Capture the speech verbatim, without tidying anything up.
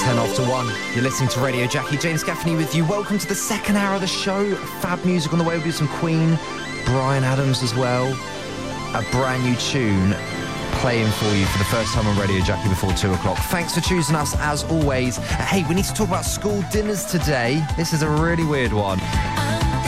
ten after one. You're listening to Radio Jackie. James Gaffney with you. Welcome to the second hour of the show. Fab music on the way. We'll do some Queen, Bryan Adams as well. A brand new tune playing for you for the first time on Radio Jackie before two o'clock. Thanks for choosing us as always. Uh, hey, we need to talk about school dinners today. This is a really weird one.